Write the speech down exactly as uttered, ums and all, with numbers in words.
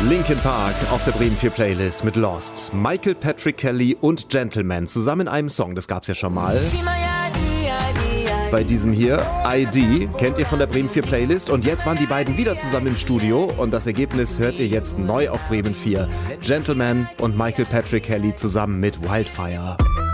Linkin Park auf der Bremen vier Playlist mit Lost. Michael Patrick Kelly und Gentleman zusammen in einem Song, das gab's ja schon mal. Bei diesem hier, I D, kennt ihr von der Bremen vier Playlist. Und jetzt waren die beiden wieder zusammen im Studio und das Ergebnis hört ihr jetzt neu auf Bremen vier. Gentleman und Michael Patrick Kelly zusammen mit Wildfire.